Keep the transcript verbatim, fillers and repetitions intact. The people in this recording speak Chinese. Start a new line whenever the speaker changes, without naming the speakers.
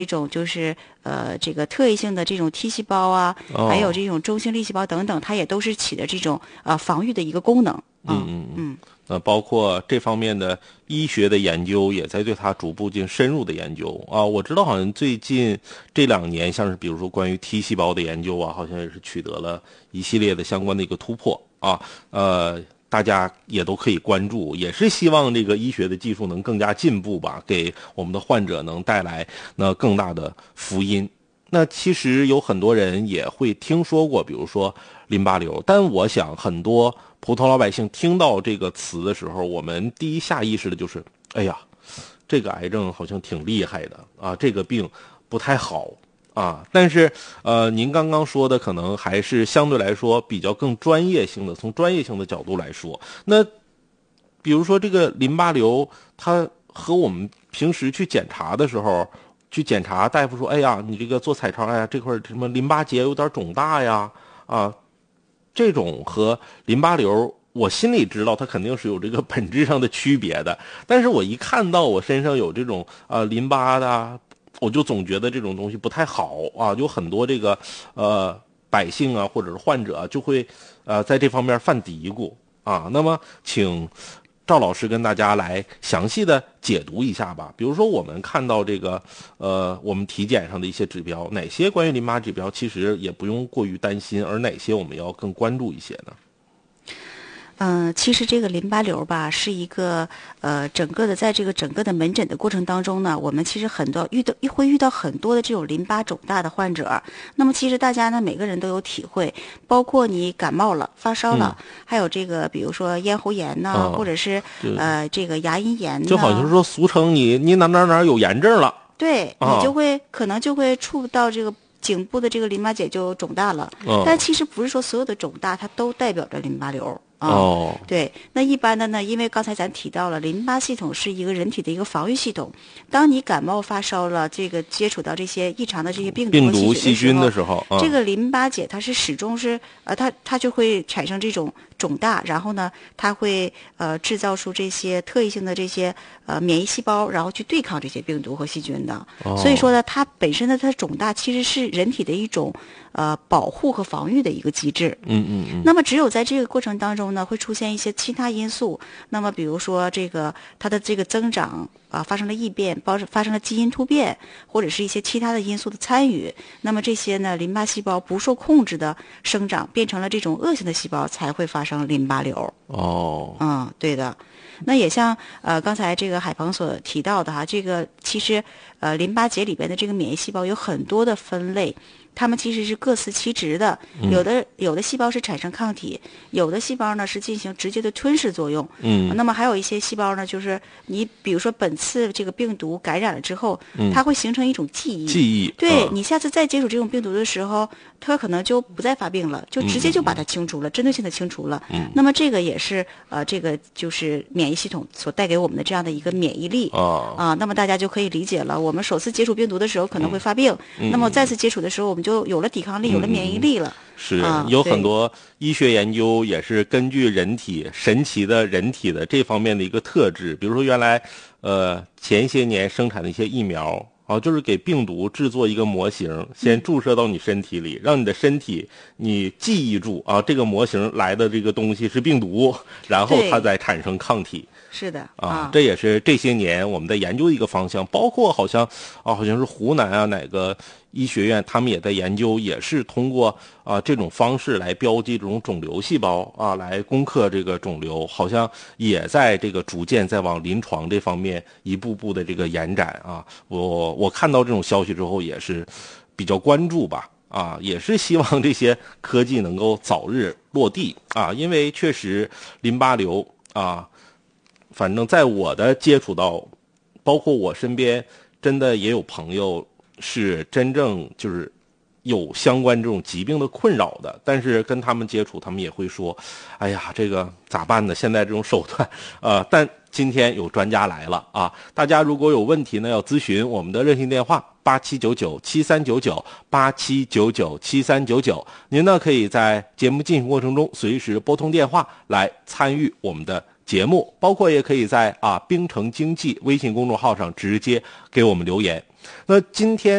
这种就是呃这个特异性的这种 T 细胞啊，
哦、
还有这种中性粒细胞等等，它也都是起的这种呃防御的一个功能。
嗯嗯嗯。那包括这方面的医学的研究也在对它逐步进行深入的研究啊。我知道好像最近这两年，像是比如说关于 T 细胞的研究啊，好像也是取得了一系列的相关的一个突破啊。呃，大家也都可以关注，也是希望这个医学的技术能更加进步吧，给我们的患者能带来那更大的福音。那其实有很多人也会听说过，比如说淋巴瘤，但我想很多普通老百姓听到这个词的时候，我们第一下意识的就是，哎呀，这个癌症好像挺厉害的啊，这个病不太好啊。但是呃，您刚刚说的可能还是相对来说比较更专业性的，从专业性的角度来说，那比如说这个淋巴瘤，它和我们平时去检查的时候。去检查，大夫说：“哎呀，你这个做彩超，哎呀，这块什么淋巴结有点肿大呀，啊，这种和淋巴瘤，我心里知道它肯定是有这个本质上的区别的。但是我一看到我身上有这种啊淋巴的，我就总觉得这种东西不太好啊。有很多这个呃百姓啊，或者是患者、啊、就会呃在这方面犯嘀咕啊。那么，请。”赵老师跟大家来详细的解读一下吧。比如说，我们看到这个，呃，我们体检上的一些指标，哪些关于淋巴指标其实也不用过于担心，而哪些我们要更关注一些呢？
嗯、呃，其实这个淋巴瘤吧，是一个呃，整个的在这个整个的门诊的过程当中呢，我们其实很多遇到会遇到很多的这种淋巴肿大的患者。那么其实大家呢，每个人都有体会，包括你感冒了、发烧了，嗯、还有这个比如说咽喉炎呐、啊，哦、或者是呃这个牙龈炎，
就好像是说俗称你你哪哪哪有炎症了，
对、哦、你就会可能就会触到这个。颈部的这个淋巴结就肿大了，哦、但其实不是说所有的肿大它都代表着淋巴瘤。啊、
哦，
对，那一般的呢，因为刚才咱提到了，淋巴系统是一个人体的一个防御系统。当你感冒发烧了，这个接触到这些异常的这些病毒、
病毒、细菌的时候，
啊、这个淋巴结它是始终是呃，它它就会产生这种肿大，然后呢，它会呃制造出这些特异性的这些呃免疫细胞，然后去对抗这些病毒和细菌的。哦、所以说呢，它本身的它肿大其实是人体的一种呃保护和防御的一个机制。
嗯嗯嗯。
那么只有在这个过程当中呢，会出现一些其他因素。那么比如说这个它的这个增长啊发生了异变，包发生了基因突变，或者是一些其他的因素的参与。那么这些呢，淋巴细胞不受控制的生长，变成了这种恶性的细胞，才会发生淋巴瘤。
哦，
嗯，对的。那也像呃刚才这个海鹏所提到的哈，这个其实呃淋巴结里边的这个免疫细胞有很多的分类。它们其实是各司其职的，有的有的细胞是产生抗体，有的细胞呢是进行直接的吞噬作用。
嗯，
那么还有一些细胞呢，就是你比如说本次这个病毒感染了之后，
嗯、
它会形成一种记忆。
记忆，
对、
啊、
你下次再接触这种病毒的时候，它可能就不再发病了，就直接就把它清除了，嗯、针对性的清除了。
嗯，
那么这个也是呃，这个就是免疫系统所带给我们的这样的一个免疫力
啊
啊。那么大家就可以理解了，我们首次接触病毒的时候可能会发病，
嗯、
那么再次接触的时候我们就有了抵抗力，有了免疫力了。
是、
啊、
有很多医学研究也是根据人体神奇的人体的这方面的一个特质，比如说原来呃前些年生产的一些疫苗啊，就是给病毒制作一个模型，先注射到你身体里，嗯、让你的身体你记忆住啊这个模型来的这个东西是病毒，然后它再产生抗体。
是的
啊，
啊，
这也是这些年我们在研究的一个方向，包括好像啊，好像是湖南啊哪个医学院，他们也在研究，也是通过啊这种方式来标记这种肿瘤细胞啊，来攻克这个肿瘤，好像也在这个逐渐在往临床这方面一步步的这个延展啊。我我看到这种消息之后，也是比较关注吧。啊，也是希望这些科技能够早日落地啊，因为确实淋巴瘤啊。反正在我的接触到，包括我身边，真的也有朋友是真正就是有相关这种疾病的困扰的，但是跟他们接触，他们也会说，哎呀，这个咋办呢？现在这种手段，呃，但今天有专家来了啊！大家如果有问题呢，要咨询我们的热线电话八七九九七三九九八七九九七三九九，您呢可以在节目进行过程中随时拨通电话来参与我们的节目，包括也可以在啊冰城经济微信公众号上直接给我们留言。 那今天